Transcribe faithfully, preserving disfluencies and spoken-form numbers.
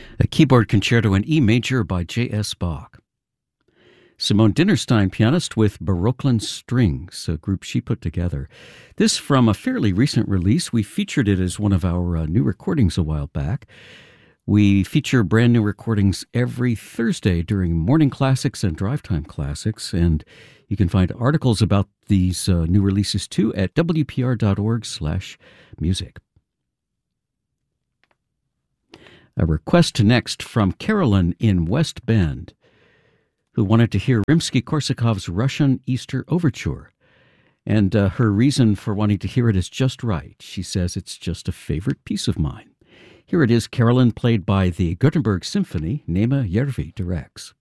A keyboard concerto in E major by J S. Bach. Simone Dinnerstein, pianist with Baroqueland Strings, a group she put together. This from a fairly recent release. We featured it as one of our uh, new recordings a while back. We feature brand new recordings every Thursday during Morning Classics and Drive Time Classics, and you can find articles about these uh, new releases too at w p r dot org slash music. A request next from Carolyn in West Bend, who wanted to hear Rimsky-Korsakov's Russian Easter Overture. And uh, her reason for wanting to hear it is just right. She says it's just a favorite piece of mine. Here it is, Carolyn, played by the Gothenburg Symphony. Nema Järvi directs.